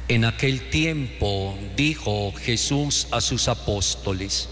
En aquel tiempo dijo Jesús a sus apóstoles: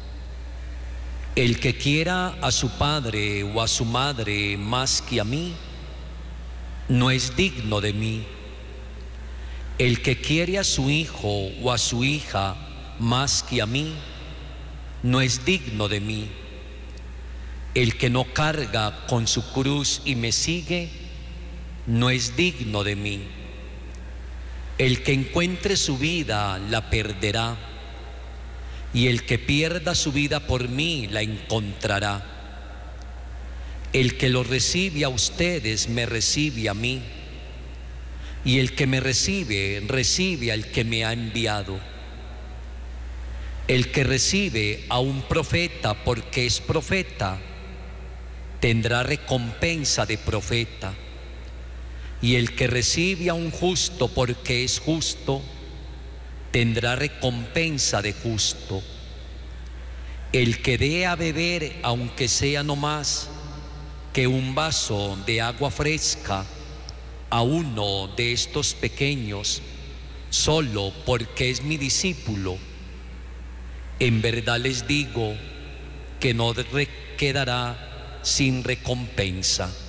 el que quiera a su padre o a su madre más que a mí, no es digno de mí. El que quiere a su hijo o a su hija más que a mí, no es digno de mí. El que no carga con su cruz y me sigue, no es digno de mí. El que encuentre su vida la perderá, y el que pierda su vida por mí la encontrará. El que lo recibe a ustedes me recibe a mí, y el que me recibe, recibe al que me ha enviado. El que recibe a un profeta porque es profeta, tendrá recompensa de profeta. Y el que recibe a un justo porque es justo, tendrá recompensa de justo. El que dé a beber, aunque sea no más que un vaso de agua fresca, a uno de estos pequeños, solo porque es mi discípulo, en verdad les digo que no quedará sin recompensa.